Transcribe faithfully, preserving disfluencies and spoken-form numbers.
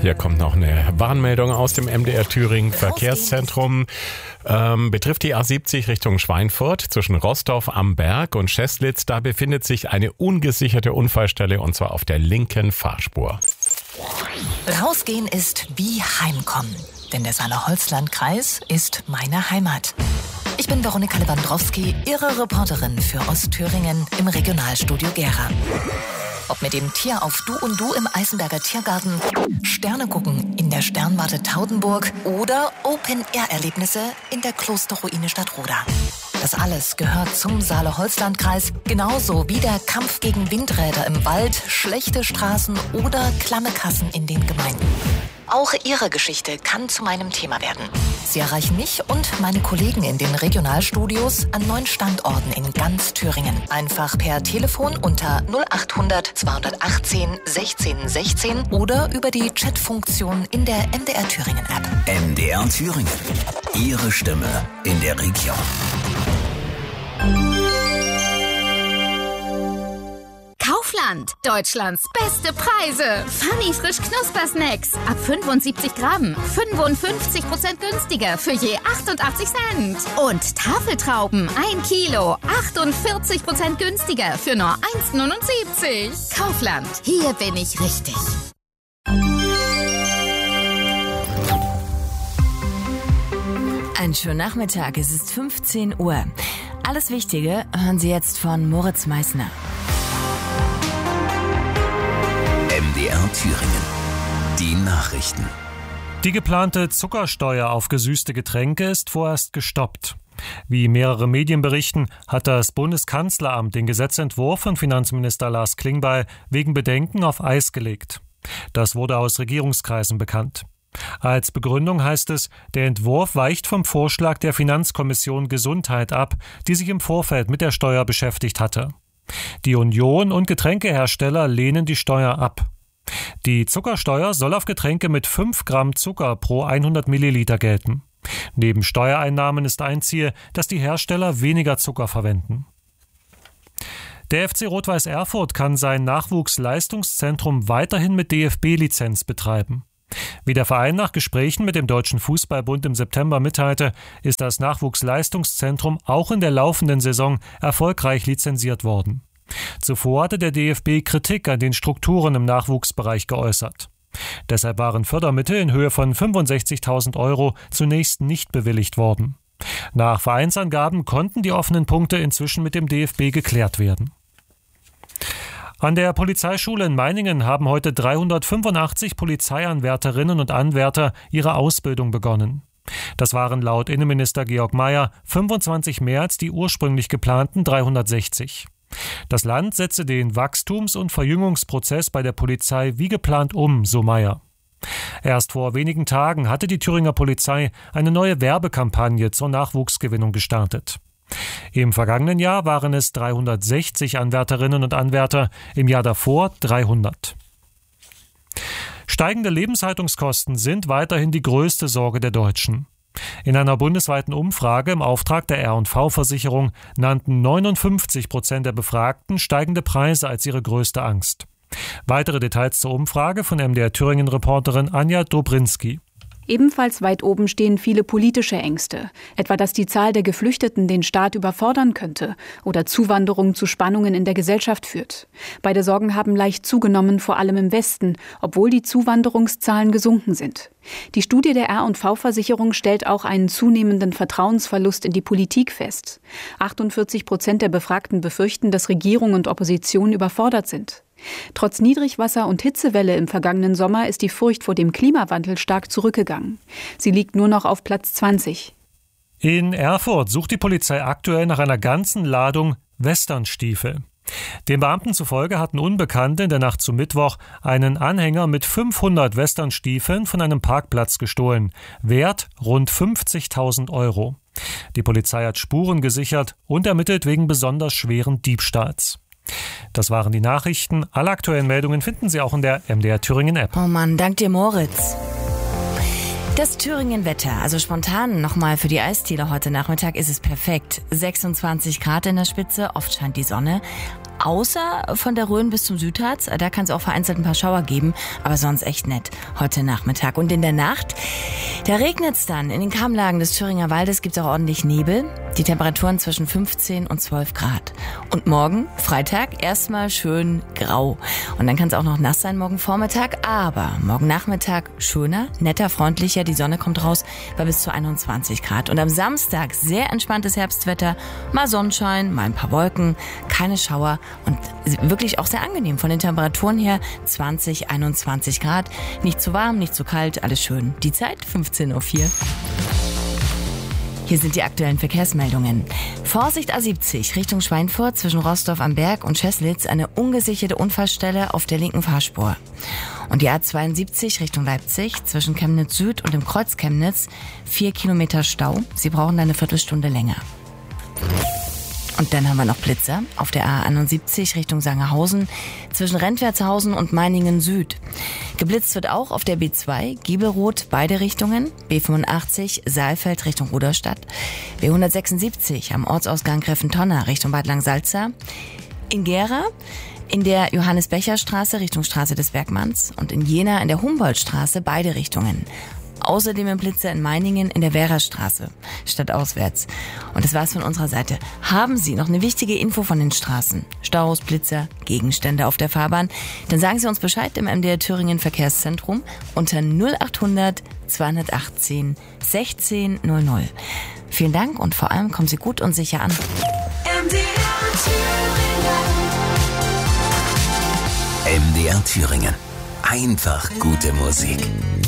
Hier kommt noch eine Warnmeldung aus dem M D R Thüringen Verkehrszentrum. Ähm, betrifft die A siebzig Richtung Schweinfurt zwischen Rostorf am Berg und Scheßlitz. Da befindet sich eine ungesicherte Unfallstelle und zwar auf der linken Fahrspur. Rausgehen ist wie Heimkommen, denn der Saale-Holzland-Kreis ist meine Heimat. Ich bin Veronika Lewandowski, Ihre Reporterin für Ostthüringen im Regionalstudio Gera. Ob mit dem Tier auf Du und Du im Eisenberger Tiergarten, Sterne gucken in der Sternwarte Taudenburg oder Open-Air-Erlebnisse in der Klosterruine Stadtroda. Das alles gehört zum Saale-Holzland-Kreis, genauso wie der Kampf gegen Windräder im Wald, schlechte Straßen oder klamme Kassen in den Gemeinden. Auch Ihre Geschichte kann zu meinem Thema werden. Sie erreichen mich und meine Kollegen in den Regionalstudios an neun Standorten in ganz Thüringen. Einfach per Telefon unter null achthundert zweihundertachtzehn sechzehn sechzehn oder über die Chatfunktion in der M D R Thüringen App. M D R Thüringen. Ihre Stimme in der Region. Kaufland, Deutschlands beste Preise. Funny frisch Knuspersnacks ab fünfundsiebzig Gramm, fünfundfünfzig Prozent günstiger für je achtundachtzig Cent. Und Tafeltrauben ein Kilo, achtundvierzig Prozent günstiger für nur eins Komma neunundsiebzig. Kaufland, hier bin ich richtig. Einen schönen Nachmittag, es ist fünfzehn Uhr. Alles Wichtige hören Sie jetzt von Moritz Meissner. M D R Thüringen. Die Nachrichten. Die geplante Zuckersteuer auf gesüßte Getränke ist vorerst gestoppt. Wie mehrere Medien berichten, hat das Bundeskanzleramt den Gesetzentwurf von Finanzminister Lars Klingbeil wegen Bedenken auf Eis gelegt. Das wurde aus Regierungskreisen bekannt. Als Begründung heißt es, der Entwurf weicht vom Vorschlag der Finanzkommission Gesundheit ab, die sich im Vorfeld mit der Steuer beschäftigt hatte. Die Union und Getränkehersteller lehnen die Steuer ab. Die Zuckersteuer soll auf Getränke mit fünf Gramm Zucker pro hundert Milliliter gelten. Neben Steuereinnahmen ist ein Ziel, dass die Hersteller weniger Zucker verwenden. Der F C Rot-Weiß Erfurt kann sein Nachwuchsleistungszentrum weiterhin mit D F B-Lizenz betreiben. Wie der Verein nach Gesprächen mit dem Deutschen Fußballbund im September mitteilte, ist das Nachwuchsleistungszentrum auch in der laufenden Saison erfolgreich lizenziert worden. Zuvor hatte der D F B Kritik an den Strukturen im Nachwuchsbereich geäußert. Deshalb waren Fördermittel in Höhe von fünfundsechzigtausend Euro zunächst nicht bewilligt worden. Nach Vereinsangaben konnten die offenen Punkte inzwischen mit dem D F B geklärt werden. An der Polizeischule in Meiningen haben heute dreihundertfünfundachtzig Polizeianwärterinnen und Anwärter ihre Ausbildung begonnen. Das waren laut Innenminister Georg Mayer fünfundzwanzig mehr als die ursprünglich geplanten dreihundertsechzig. Das Land setze den Wachstums- und Verjüngungsprozess bei der Polizei wie geplant um, so Mayer. Erst vor wenigen Tagen hatte die Thüringer Polizei eine neue Werbekampagne zur Nachwuchsgewinnung gestartet. Im vergangenen Jahr waren es dreihundertsechzig Anwärterinnen und Anwärter, im Jahr davor dreihundert. Steigende Lebenshaltungskosten sind weiterhin die größte Sorge der Deutschen. In einer bundesweiten Umfrage im Auftrag der R und V-Versicherung nannten neunundfünfzig Prozent der Befragten steigende Preise als ihre größte Angst. Weitere Details zur Umfrage von M D R Thüringen-Reporterin Anja Dobrinski. Ebenfalls weit oben stehen viele politische Ängste, etwa dass die Zahl der Geflüchteten den Staat überfordern könnte oder Zuwanderung zu Spannungen in der Gesellschaft führt. Beide Sorgen haben leicht zugenommen, vor allem im Westen, obwohl die Zuwanderungszahlen gesunken sind. Die Studie der R und V-Versicherung stellt auch einen zunehmenden Vertrauensverlust in die Politik fest. achtundvierzig Prozent der Befragten befürchten, dass Regierung und Opposition überfordert sind. Trotz Niedrigwasser und Hitzewelle im vergangenen Sommer ist die Furcht vor dem Klimawandel stark zurückgegangen. Sie liegt nur noch auf Platz zwanzig. In Erfurt sucht die Polizei aktuell nach einer ganzen Ladung Westernstiefel. Den Beamten zufolge hatten Unbekannte in der Nacht zum Mittwoch einen Anhänger mit fünfhundert Westernstiefeln von einem Parkplatz gestohlen. Wert rund fünfzigtausend Euro. Die Polizei hat Spuren gesichert und ermittelt wegen besonders schweren Diebstahls. Das waren die Nachrichten. Alle aktuellen Meldungen finden Sie auch in der M D R Thüringen App. Oh Mann, dank dir, Moritz. Das Thüringen-Wetter, also spontan nochmal für die Eisdiele heute Nachmittag, ist es perfekt. sechsundzwanzig Grad in der Spitze, oft scheint die Sonne. außer von der Rhön bis zum Südharz. Da kann es auch vereinzelt ein paar Schauer geben, aber sonst echt nett heute Nachmittag. Und in der Nacht, da regnet es dann. In den Kammlagen des Thüringer Waldes gibt es auch ordentlich Nebel. Die Temperaturen zwischen fünfzehn und zwölf Grad. Und morgen, Freitag, erstmal schön grau. Und dann kann es auch noch nass sein morgen Vormittag, aber morgen Nachmittag schöner, netter, freundlicher. Die Sonne kommt raus bei bis zu einundzwanzig Grad. Und am Samstag sehr entspanntes Herbstwetter. Mal Sonnenschein, mal ein paar Wolken, keine Schauer und wirklich auch sehr angenehm von den Temperaturen her. zwanzig, einundzwanzig Grad. Nicht zu warm, nicht zu kalt, alles schön. Die Zeit fünfzehn Uhr vier. Hier sind die aktuellen Verkehrsmeldungen. Vorsicht A siebzig Richtung Schweinfurt zwischen Rostorf am Berg und Scheslitz, eine ungesicherte Unfallstelle auf der linken Fahrspur. Und die A zweiundsiebzig Richtung Leipzig zwischen Chemnitz Süd und dem Kreuz Chemnitz, vier Kilometer Stau. Sie brauchen eine Viertelstunde länger. Und dann haben wir noch Blitzer auf der A einundsiebzig Richtung Sangerhausen zwischen Rentwertshausen und Meiningen Süd. Geblitzt wird auch auf der B zwei Giebelroth beide Richtungen, B fünfundachtzig Saalfeld Richtung Ruderstadt, B hundertsechsundsiebzig am Ortsausgang Greffentonner Richtung Bad Langsalza, in Gera in der Johannes-Becher-Straße Richtung Straße des Bergmanns und in Jena in der Humboldtstraße beide Richtungen. Außerdem im Blitzer in Meiningen in der Werrastraße, stadtauswärts. Und das war's von unserer Seite. Haben Sie noch eine wichtige Info von den Straßen? Staus, Blitzer, Gegenstände auf der Fahrbahn? Dann sagen Sie uns Bescheid im M D R Thüringen Verkehrszentrum unter null achthundert zweihundertachtzehn sechzehn null null. Vielen Dank und vor allem kommen Sie gut und sicher an. M D R Thüringen. M D R Thüringen. Einfach gute Musik.